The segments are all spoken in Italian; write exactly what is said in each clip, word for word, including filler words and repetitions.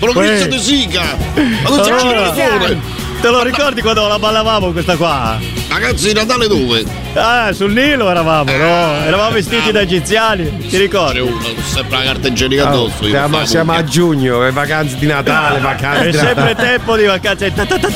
Provincia di Sica. Ma non c'è generazione. Te lo ricordi quando la ballavamo questa qua? Ragazzi, Natale dove? Ah, sul Nilo eravamo, no? Eravamo vestiti da egiziani, ti ricordi? Uno, sempre la carta igienica addosso. Oh, siamo, siamo a giugno, le vacanze di Natale, vacanze. È sempre tempo di vacanze.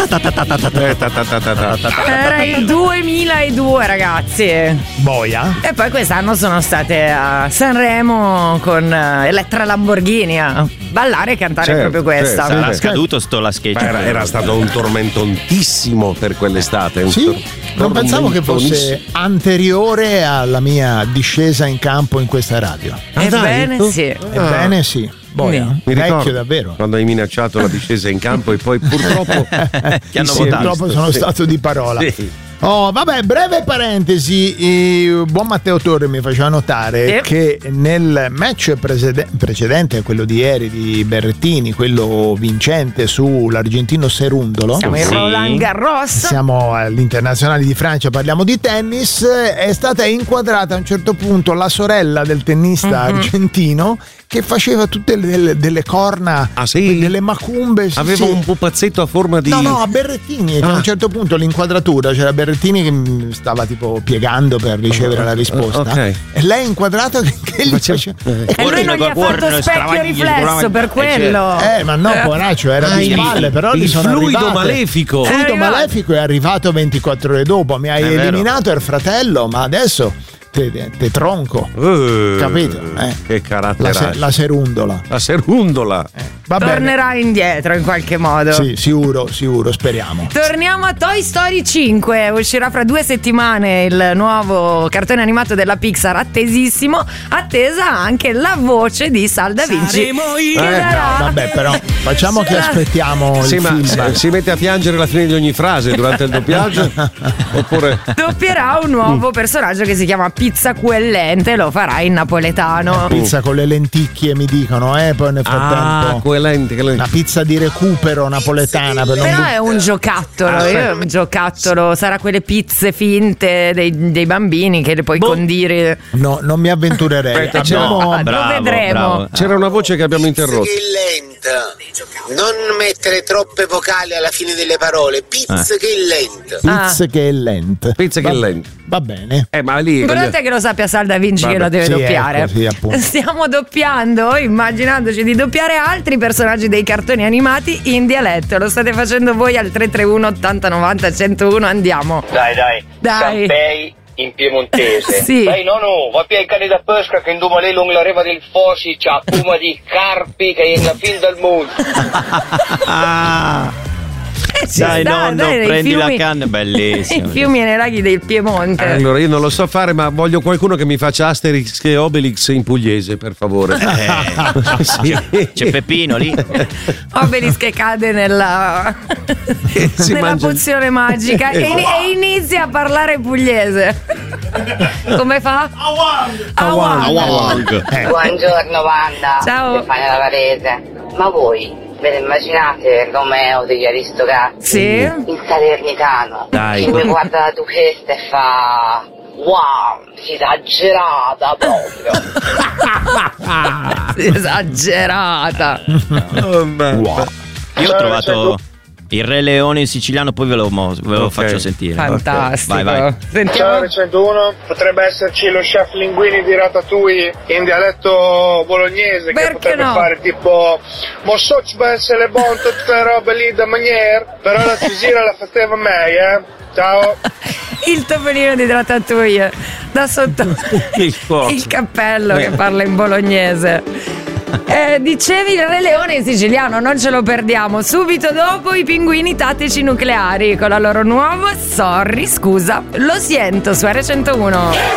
Era il duemiladue, ragazzi. Boia. E poi quest'anno sono state a Sanremo con Elettra Lamborghini a ballare e cantare certo, proprio questa. Certo, Sarà scaduto sto la sketch. Era, era stato un tormentontissimo per quell'estate. Un sì, tor- non pensavo che fosse anteriore alla mia discesa in campo in questa radio. Ah, Ebbene dai? sì. Ebbene sì. Boia, Mi vecchio ricordo davvero. quando hai minacciato la discesa in campo e poi purtroppo Ti hanno Sì, votato. purtroppo sono Sì. stato di parola. Sì. Oh, vabbè, breve parentesi. eh, Buon Matteo Torre mi faceva notare Sì. che nel match presede- precedente, quello di ieri di Berrettini, quello vincente sull'argentino Serundolo, Siamo in Sì. Roland Garros. siamo all'Internazionale di Francia, parliamo di tennis. È stata inquadrata a un certo punto la sorella del tennista Mhm. argentino che faceva tutte le- delle, delle corna, Ah, sì? delle macumbe. sì, aveva sì. un pupazzetto a forma di No, no, a Berrettini, e che a Ah. un certo punto l'inquadratura c'era Berrettini che mm, stava tipo piegando per ricevere la risposta, ok. e lei inquadrata che, che gli faceva. E Corri, lui non gli ha corri, fatto corri, specchio stravagli, riflesso stravagli. per Eh, quello. Eh, ma no, poraccio, era di Ah, spalle, il- però gli il sono fluido arrivate. malefico. Il È fluido arrivato. malefico è arrivato ventiquattro ore dopo. Mi hai È vero. eliminato il fratello, ma adesso te, te- te tronco. Eh, Capito? Eh. Che carattere. La, se- la serundola. La serundola. Va bene. Tornerà indietro in qualche modo. Sì, sicuro, sicuro, speriamo. Torniamo a Toy Story cinque. Uscirà fra due settimane il nuovo cartone animato della Pixar, attesissimo. Attesa anche la voce di Sal Da Vinci. Che Eh, darà- No, vabbè, però facciamo che aspettiamo Sì, il ma film. si, si mette a piangere alla fine di ogni frase durante il doppiaggio? Oppure doppierà un nuovo personaggio che si chiama Pizza Quellente. Lo farà in napoletano. Pizza con le lenticchie mi dicono, eh, poi nel frattempo. ah, quellente, che Una pizza di recupero napoletana per non Però bu- è un giocattolo, Ah, io- un giocattolo, sarà quelle pizze finte dei, dei bambini che le puoi condire. No, non mi avventurerei. Aspetta, Abbiamo no. Lo vedremo. C'era una voce che abbiamo interrotto. Che è lenta. Non mettere troppe vocali alla fine delle parole. Pizza che è lenta. pizza che è lenta. Pizza che è lenta. Va bene. Eh, ma lì L'importante è che lo sappia Sal Da Vinci Vabbè, che lo deve sì, doppiare. ecco, sì, appunto. Stiamo doppiando, immaginandoci di doppiare altri personaggi dei cartoni animati in dialetto. Lo state facendo voi al tre tre uno ottanta novanta centouno. Andiamo. Dai, dai. Dai. Sampei in piemontese. Sì. Dai, no, no, va più ai cani da pesca che in domani lungo la riva del Fosi c'ha puma di carpi che è la fin del mondo. Ah, Eh, ci dai, sta, nonno, dai, nei prendi la fiumi- canna, è bellissimo. I fiumi e nei laghi del Piemonte. Allora, io non lo so fare, ma voglio qualcuno che mi faccia Asterix e Obelix in pugliese, per favore. Eh, Sì. C'è Peppino lì. Obelis che cade nella, si nella mangia- pozione magica e, e inizia a parlare pugliese. Come fa? Awang. Awang. Buongiorno Wanda, Ciao. Stefania Lavarese. Ma voi ve ne immaginate Romeo degli Aristocratici? Sì. Il Salernitano. Dai. Che mi guarda la duchessa e fa... Wow, esagerata proprio. Esagerata. Oh, mamma. Io ho trovato il Re Leone in siciliano, poi ve lo, mo- ve lo Ok. faccio sentire. Fantastico. Vai, vai. Sentiamo. centouno potrebbe esserci lo chef Linguini di Ratatouille in dialetto bolognese. Perché che potrebbe no? fare tipo mo so ci può essere buono tutte queste robe lì da maniera, però la cisira la faceva meglio, eh. Ciao. Il topolino di Ratatouille da sotto Il cuoco. il cappello che parla in bolognese. Eh, dicevi il Re Leone in siciliano, non ce lo perdiamo. Subito dopo i pinguini tattici nucleari con la loro nuova Sorry, scusa, lo sento su R centouno.